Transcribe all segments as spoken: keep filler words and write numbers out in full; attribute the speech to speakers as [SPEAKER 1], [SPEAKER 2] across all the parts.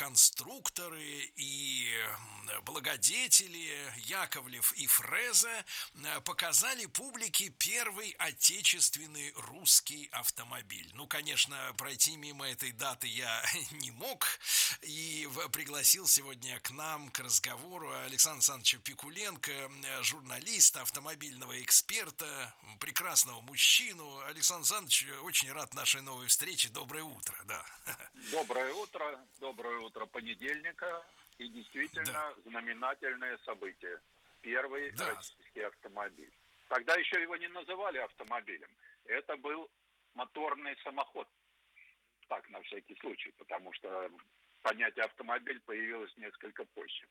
[SPEAKER 1] конструкторы и благодетели Яковлев и Фреза показали публике первый отечественный русский автомобиль. Ну, конечно, пройти мимо этой даты я не мог, и пригласил сегодня к нам, к разговору Александра Александровича Пикуленко, журналиста, автомобильного эксперта, прекрасного мужчину. Александр Александрович, очень рад нашей новой встрече. Доброе утро, да.
[SPEAKER 2] Доброе утро, доброе утро понедельника. И действительно
[SPEAKER 1] да.
[SPEAKER 2] знаменательное событие. Первый
[SPEAKER 1] да.
[SPEAKER 2] российский автомобиль. Тогда еще его не называли автомобилем. Это был моторный самоход. Так, на всякий случай, потому что понятие автомобиль появилось несколько позже.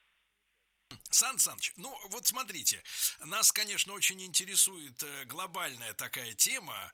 [SPEAKER 1] Сан Саныч, ну вот смотрите, нас, конечно, очень интересует глобальная такая тема.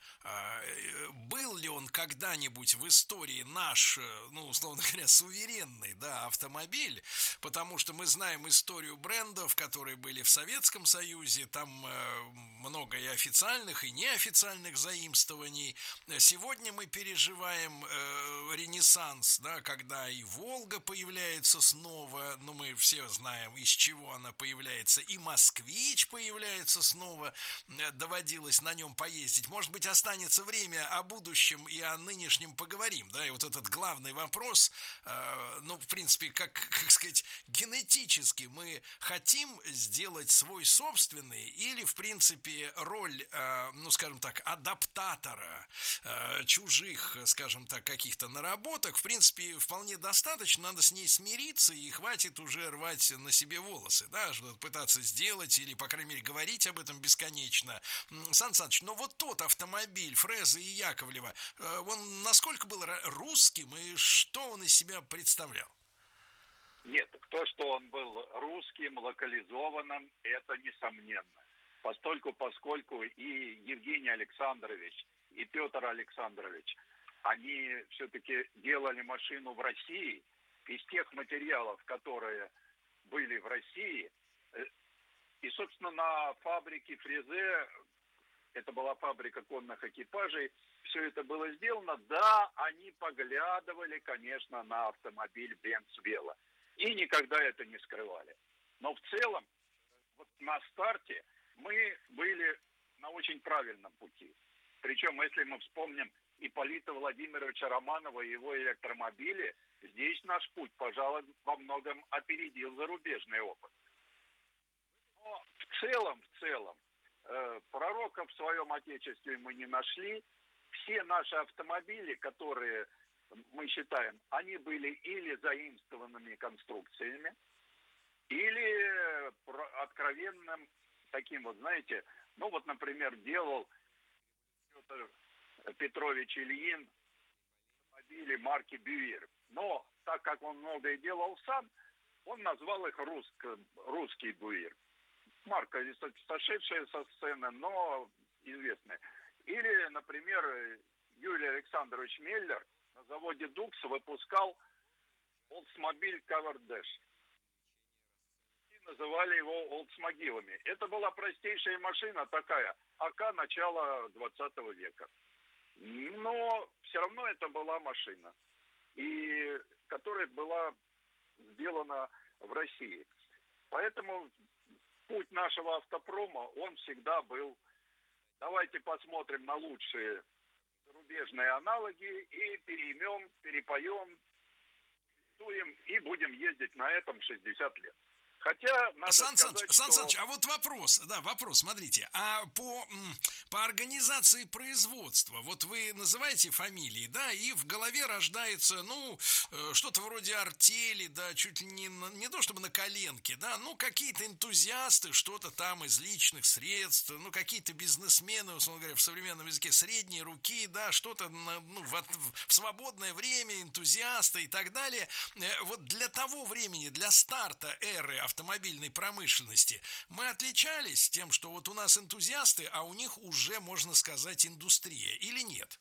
[SPEAKER 1] Был ли он когда-нибудь в истории наш, ну, условно говоря, суверенный, да, автомобиль? Потому что мы знаем историю брендов, которые были в Советском Союзе, там много и официальных, и неофициальных заимствований. Сегодня мы переживаем ренессанс, да, когда и Волга появляется снова, ну, мы все знаем, из чего она появляется, и Москвич появляется снова, доводилось на нем поездить. Может быть, останется время о будущем и о нынешнем поговорим, да, и вот этот главный вопрос, э, ну, в принципе, как, как сказать, генетически мы хотим сделать свой собственный или, в принципе, роль, э, ну, скажем так, адаптатора э, чужих, скажем так, каких-то наработок, в принципе, вполне достаточно, надо с ней смириться и хватит уже рвать на себе волосы, да, что-то пытаться сделать или, по крайней мере, говорить об этом бесконечно. Сан Саныч, но вот тот автомобиль Фреза и Яковлева, он насколько был русским и что он из себя представлял?
[SPEAKER 2] Нет, то, что он был русским, локализованным, это несомненно. Постольку, поскольку и Евгений Александрович, и Петр Александрович, они все-таки делали машину в России, из тех материалов, которые были в России, и, собственно, на фабрике Фрезе, это была фабрика конных экипажей, все это было сделано. Да, они поглядывали, конечно, на автомобиль Бенц Вела. И никогда это не скрывали. Но в целом, вот на старте мы были на очень правильном пути. Причем, если мы вспомним Ипполита Владимировича Романова и его электромобили, здесь наш путь, пожалуй, во многом опередил зарубежный опыт. Но в целом, в целом, э, пророка в своем отечестве мы не нашли. Все наши автомобили, которые мы считаем, они были или заимствованными конструкциями, или откровенным таким вот, знаете, ну вот, например, делал Петр Петрович Ильин автомобили марки Бюир. Но так как он многое делал сам, он назвал их русско, русский Бюир. Марка, сошедшая со сцены, но известная. Или, например, Юрий Александрович Меллер на заводе Дукс выпускал Oldsmobile Covered Dash. И называли его Олдсмобилами. Это была простейшая машина такая, АК начала двадцатого века. Но все равно это была машина, и которая была сделана в России. Поэтому путь нашего автопрома, он всегда был: давайте посмотрим на лучшие зарубежные аналоги и переймем, перепоем, и будем ездить на этом шестьдесят лет. Хотя, надо
[SPEAKER 1] Сан
[SPEAKER 2] сказать,
[SPEAKER 1] Саныч, Сан
[SPEAKER 2] что...
[SPEAKER 1] Саныч, а вот вопрос, да, вопрос, смотрите, а по, по организации производства, вот вы называете фамилии, да, и в голове рождается, ну, что-то вроде артели, да, чуть ли не, не то чтобы на коленке, да, ну, какие-то энтузиасты, что-то там из личных средств, ну, какие-то бизнесмены, условно говоря, в современном языке средней руки, да, что-то, ну, в, в свободное время, энтузиасты и так далее. Вот для того времени, для старта эры автомобильной промышленности мы отличались тем, что вот у нас энтузиасты, а у них уже, можно сказать, индустрия, или нет?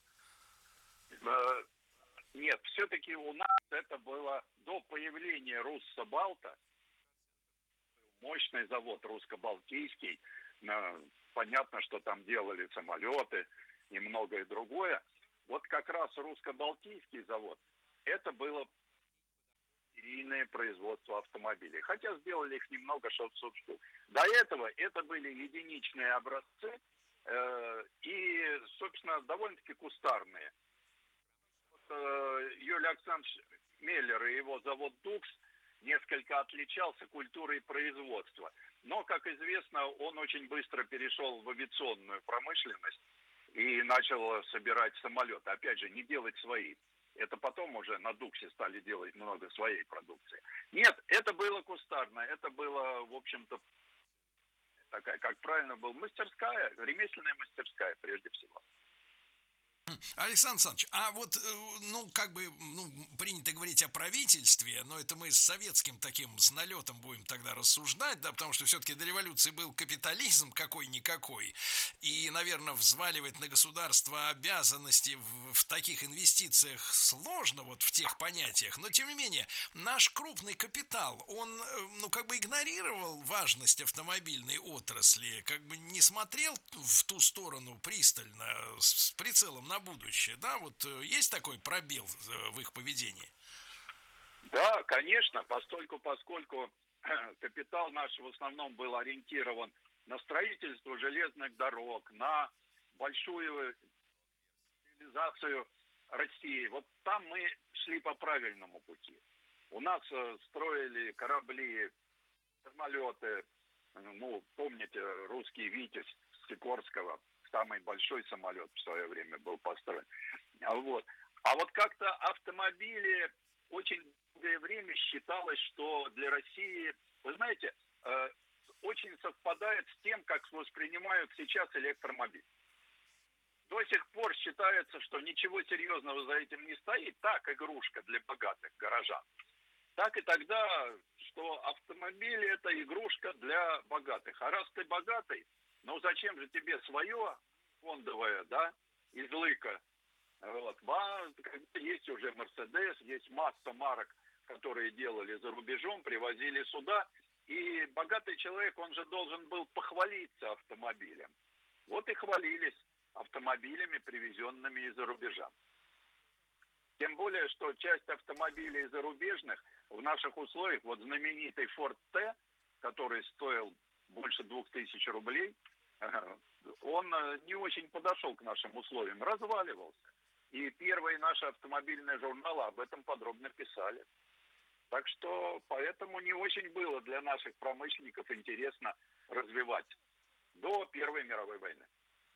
[SPEAKER 2] Нет, все-таки у нас это было до появления Руссобалта, мощный завод русско-балтийский, понятно, что там делали самолеты и многое другое. Вот как раз русско-балтийский завод, это было промышленное производство автомобилей. Хотя сделали их немного, шестьсот штук. До этого это были единичные образцы э, и, собственно, довольно-таки кустарные. Вот, э, Юрий Александрович Меллер и его завод «Дукс» несколько отличался культурой производства. Но, как известно, он очень быстро перешел в авиационную промышленность и начал собирать самолеты. Опять же, не делать свои. Это потом уже на «Дуксе» стали делать много своей продукции. Нет, это было кустарно. Это было, в общем-то, такая, как правильно было, мастерская, ремесленная мастерская прежде всего.
[SPEAKER 1] Александр Александрович, а вот, ну, как бы, ну, принято говорить о правительстве, но это мы с советским таким, с налетом будем тогда рассуждать, да, потому что все-таки до революции был капитализм какой-никакой, и, наверное, взваливать на государство обязанности в, в таких инвестициях сложно, вот в тех понятиях, но, тем не менее, наш крупный капитал, он, ну, как бы игнорировал важность автомобильной отрасли, как бы не смотрел в ту сторону пристально, с прицелом на будущее, да, вот есть такой пробел в их поведении?
[SPEAKER 2] Да, конечно, постольку, поскольку капитал наш в основном был ориентирован на строительство железных дорог, на большую цивилизацию России. Вот там мы шли по правильному пути. У нас строили корабли, самолеты, ну, помните, русский «Витязь» Сикорского, самый большой самолет в свое время был построен. Вот. А вот как-то автомобили очень долгое время считалось, что для России, вы знаете, э, очень совпадает с тем, как воспринимают сейчас электромобиль. До сих пор считается, что ничего серьезного за этим не стоит. Так, игрушка для богатых горожан. Так и тогда, что автомобиль – это игрушка для богатых. А раз ты богатый, ну зачем же тебе свое фондовое, да, из лыка? Вот. Есть уже Мерседес, есть масса марок, которые делали за рубежом, привозили сюда. И богатый человек, он же должен был похвалиться автомобилем. Вот и хвалились автомобилями, привезенными из-за рубежа. Тем более, что часть автомобилей зарубежных в наших условиях, вот знаменитый Ford T, который стоил больше двух тысяч рублей, он не очень подошел к нашим условиям, разваливался. И первые наши автомобильные журналы об этом подробно писали. Так что поэтому не очень было для наших промышленников интересно развивать до Первой мировой войны.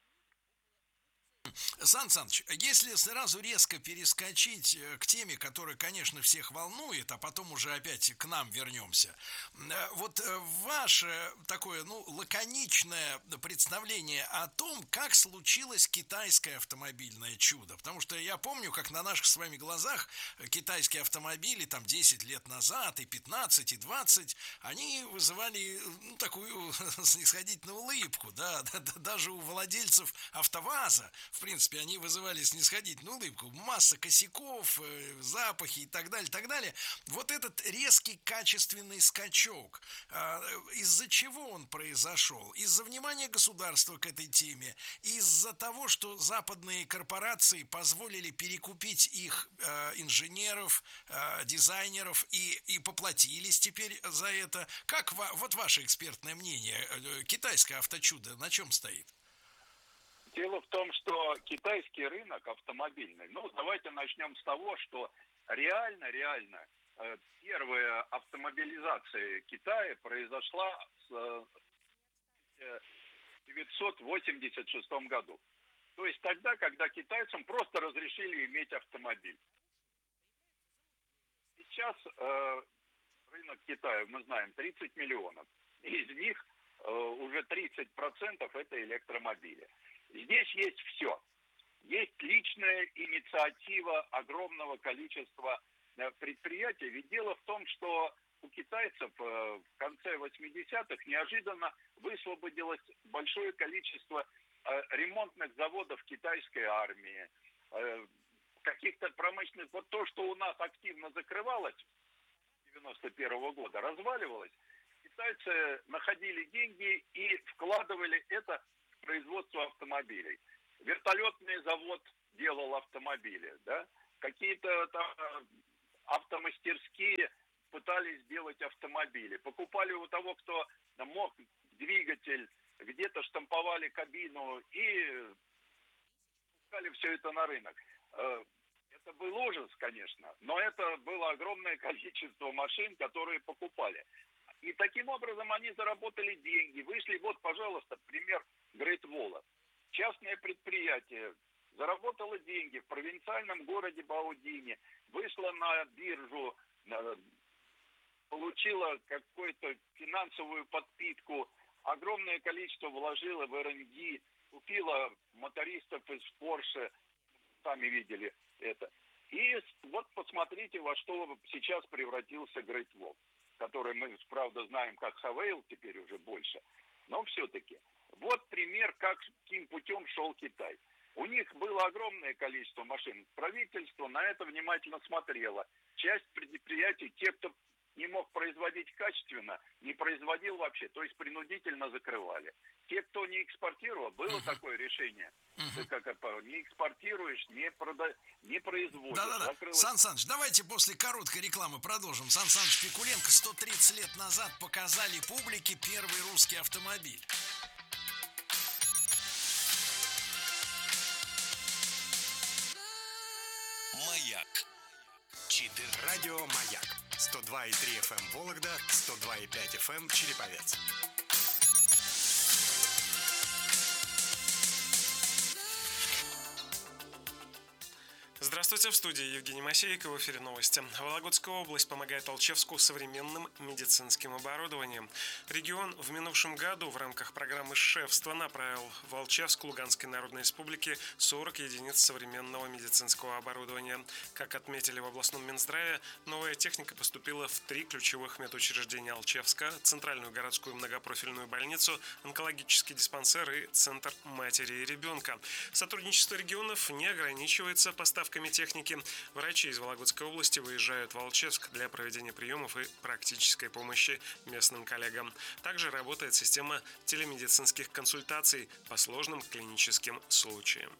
[SPEAKER 1] Сан Саныч, если сразу резко перескочить к теме, которая, конечно, всех волнует, а потом уже опять к нам вернемся. Вот ваше такое, ну, лаконичное представление о том, как случилось китайское автомобильное чудо. Потому что я помню, как на наших с вами глазах китайские автомобили там десять лет назад, и пятнадцать, и двадцать, они вызывали, ну, такую снисходительную улыбку, да, даже у владельцев АвтоВАЗа. В принципе, они вызывали снисходительную улыбку. Масса косяков, э, запахи и так далее, так далее. Вот этот резкий качественный скачок, э, из-за чего он произошел? Из-за внимания государства к этой теме, из-за того, что западные корпорации позволили перекупить их э, инженеров, э, дизайнеров и, и поплатились теперь за это. Как ва- вот ваше экспертное мнение, э, китайское авточудо на чем стоит?
[SPEAKER 2] Дело в том, что китайский рынок автомобильный, ну, давайте начнем с того, что реально, реально, первая автомобилизация Китая произошла в тысяча девятьсот восемьдесят шестом году. То есть тогда, когда китайцам просто разрешили иметь автомобиль. Сейчас э, рынок Китая, мы знаем, тридцать миллионов. Из них э, уже тридцать процентов это электромобили. Здесь есть все. Есть личная инициатива огромного количества предприятий. Ведь дело в том, что у китайцев в конце восьмидесятых неожиданно высвободилось большое количество ремонтных заводов китайской армии, каких-то промышленных. Вот то, что у нас активно закрывалось с девяносто первого года, разваливалось, китайцы находили деньги и вкладывали это производство автомобилей. Вертолетный завод делал автомобили, да, какие-то там автомастерские пытались сделать автомобили. Покупали у того, кто мог двигатель, где-то штамповали кабину и пускали все это на рынок. Это был ужас, конечно, но это было огромное количество машин, которые покупали. И таким образом они заработали деньги, вышли, вот, пожалуйста, пример Great Wall. Частное предприятие заработало деньги в провинциальном городе Баудине, вышло на биржу, получила какую-то финансовую подпитку, огромное количество вложила в эр энд ди, купила мотористов из Porsche, сами видели это. И вот посмотрите, во что сейчас превратился Great Wall, который мы, правда, знаем как Хавейл теперь уже больше, но все-таки. Вот пример, каким путем шел Китай. У них было огромное количество машин. Правительство на это внимательно смотрело. Часть предприятий, те, кто не мог производить качественно, не производил вообще, то есть принудительно закрывали. Те, кто не экспортировал, было uh-huh. такое решение. Uh-huh. Ты как это, не экспортируешь, не, прода... не производишь.
[SPEAKER 1] Да-да-да.
[SPEAKER 2] Закрылось.
[SPEAKER 1] Сан Саныч, давайте после короткой рекламы продолжим. Сан Саныч Пикуленко сто тридцать лет назад показали публике первый русский автомобиль.
[SPEAKER 3] Маяк. Читер. Радио Маяк. сто два и три эф эм Вологда, сто два и пять эф эм Череповец.
[SPEAKER 4] Здравствуйте, в студии Евгений Масейко, в эфире новости. Вологодская область помогает Алчевску современным медицинским оборудованием. Регион в минувшем году в рамках программы «Шефство» направил в Алчевск Луганской Народной Республики сорок единиц современного медицинского оборудования. Как отметили в областном Минздраве, новая техника поступила в три ключевых медучреждения Алчевска: Центральную городскую многопрофильную больницу, онкологический диспансер и Центр матери и ребенка. Сотрудничество регионов не ограничивается поставками техники. Врачи из Вологодской области выезжают в Алчевск для проведения приемов и практической помощи местным коллегам. Также работает система телемедицинских консультаций по сложным клиническим случаям.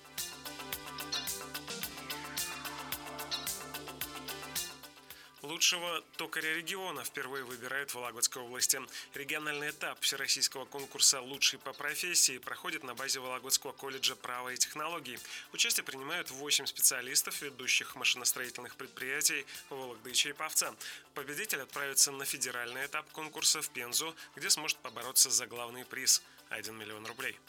[SPEAKER 4] Лучшего токаря региона впервые выбирают в Вологодской области. Региональный этап всероссийского конкурса «Лучший по профессии» проходит на базе Вологодского колледжа права и технологий. Участие принимают восемь специалистов, ведущих машиностроительных предприятий Вологды и Череповца. Победитель отправится на федеральный этап конкурса в Пензу, где сможет побороться за главный приз – один миллион рублей.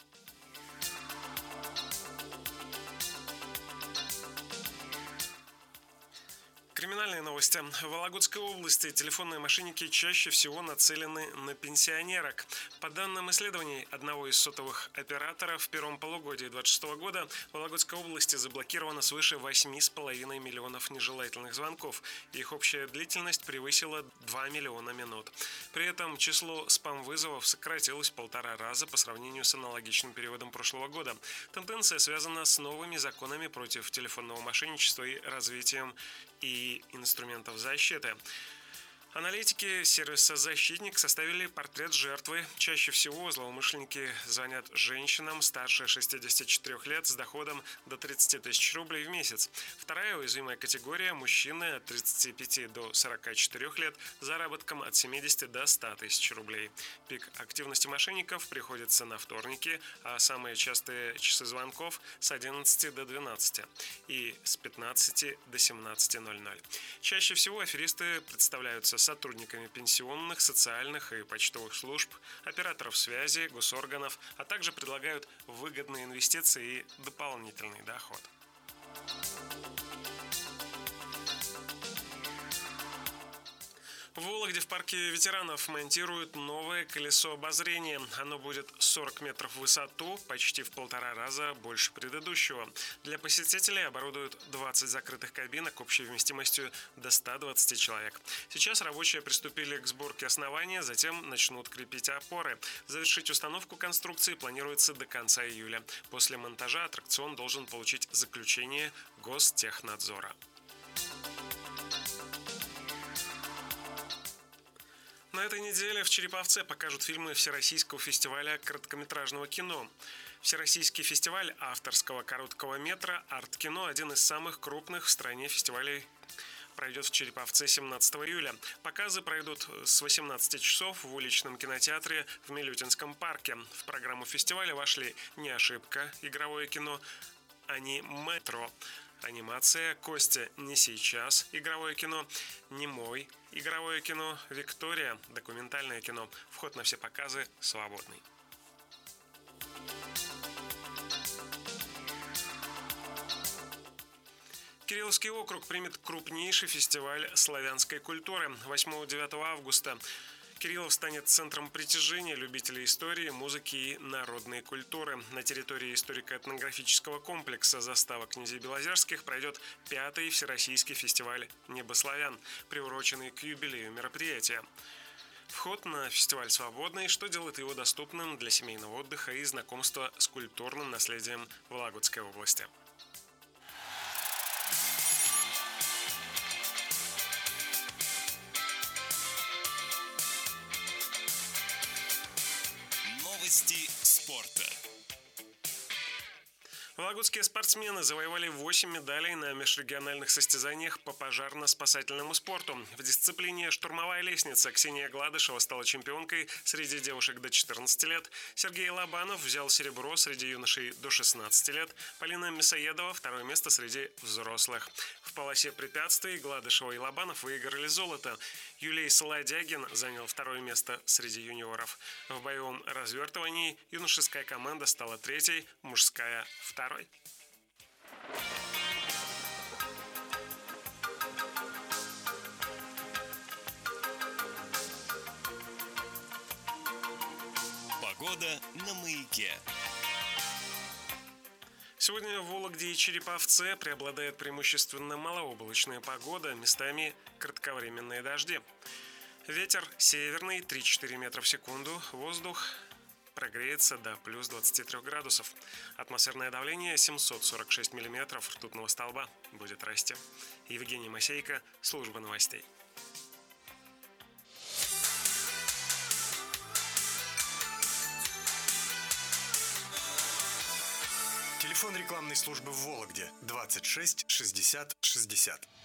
[SPEAKER 4] Криминальные новости. В Вологодской области телефонные мошенники чаще всего нацелены на пенсионерок. По данным исследований одного из сотовых операторов, в первом полугодии две тысячи двадцать шестого года в Вологодской области заблокировано свыше восемь с половиной миллионов нежелательных звонков. Их общая длительность превысила два миллиона минут. При этом число спам-вызовов сократилось в полтора раза по сравнению с аналогичным периодом прошлого года. Тенденция связана с новыми законами против телефонного мошенничества и развитием и инструментов защиты. Аналитики сервиса «Защитник» составили портрет жертвы. Чаще всего злоумышленники звонят женщинам старше шестидесяти четырёх лет с доходом до тридцати тысяч рублей в месяц. Вторая уязвимая категория – мужчины от тридцати пяти до сорока четырёх лет с заработком от семидесяти до ста тысяч рублей. Пик активности мошенников приходится на вторники, а самые частые часы звонков – с одиннадцати до двенадцати и с пятнадцати до семнадцати ноль-ноль. Чаще всего аферисты представляются сотрудниками пенсионных, социальных и почтовых служб, операторов связи, госорганов, а также предлагают выгодные инвестиции и дополнительный доход. В Вологде в парке ветеранов монтируют новое колесо обозрения. Оно будет сорок метров в высоту, почти в полтора раза больше предыдущего. Для посетителей оборудуют двадцать закрытых кабинок общей вместимостью до ста двадцати человек. Сейчас рабочие приступили к сборке основания, затем начнут крепить опоры. Завершить установку конструкции планируется до конца июля. После монтажа аттракцион должен получить заключение Гостехнадзора. На этой неделе в Череповце покажут фильмы Всероссийского фестиваля короткометражного кино. Всероссийский фестиваль авторского короткого метра «Арт-кино» – один из самых крупных в стране фестивалей пройдет в Череповце семнадцатого июля. Показы пройдут с восемнадцати часов в уличном кинотеатре в Милютинском парке. В программу фестиваля вошли «Не ошибка», игровое кино, «Аниметро», анимация, «Костя, не сейчас», игровое кино, «Немой», игровое кино, «Виктория», документальное кино. Вход на все показы свободный. Кирилловский округ примет крупнейший фестиваль славянской культуры. восьмого-девятого августа Кириллов станет центром притяжения любителей истории, музыки и народной культуры. На территории историко-этнографического комплекса «Застава князей Белозерских» пройдет пятый Всероссийский фестиваль «Небославян», приуроченный к юбилею мероприятия. Вход на фестиваль свободный, что делает его доступным для семейного отдыха и знакомства с культурным наследием Вологодской области.
[SPEAKER 3] Новости спорта.
[SPEAKER 4] Вологодские спортсмены завоевали восемь медалей на межрегиональных состязаниях по пожарно-спасательному спорту. В дисциплине «Штурмовая лестница» Ксения Гладышева стала чемпионкой среди девушек до четырнадцати лет. Сергей Лобанов взял серебро среди юношей до шестнадцати лет. Полина Мясоедова – второе место среди взрослых. В полосе препятствий Гладышева и Лобанов выиграли золото. Юлий Солодягин занял второе место среди юниоров. В боевом развертывании юношеская команда стала третьей, мужская – второй.
[SPEAKER 3] Погода на Маяке.
[SPEAKER 4] Сегодня в Вологде и Череповце преобладает преимущественно малооблачная погода, местами кратковременные дожди. Ветер северный три-четыре метра в секунду, воздух прогреется до плюс двадцати трёх градусов. Атмосферное давление семьсот сорок шесть миллиметров ртутного столба будет расти. Евгений Масейко, служба новостей.
[SPEAKER 3] Телефон рекламной службы в Вологде двадцать шесть шестьдесят шестьдесят.